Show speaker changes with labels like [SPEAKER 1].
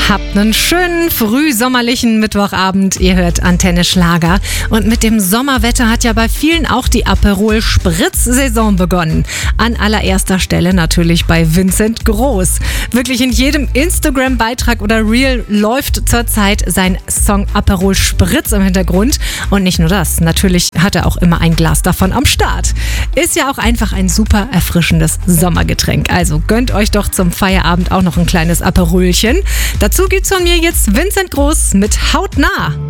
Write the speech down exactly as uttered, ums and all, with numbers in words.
[SPEAKER 1] Habt einen schönen frühsommerlichen Mittwochabend. Ihr hört Antenne Schlager. Und mit dem Sommerwetter hat ja bei vielen auch die Aperol Spritz-Saison begonnen. An allererster Stelle natürlich bei Vincent Groß. Wirklich in jedem Instagram-Beitrag oder Reel läuft zurzeit sein Song Aperol Spritz im Hintergrund. Und nicht nur das, natürlich hat er auch immer ein Glas davon am Start. Ist ja auch einfach ein super erfrischendes Sommergetränk. Also gönnt euch doch zum Feierabend auch noch ein kleines Aperolchen. Dazu gibt's von mir jetzt Vincent Groß mit Hautnah.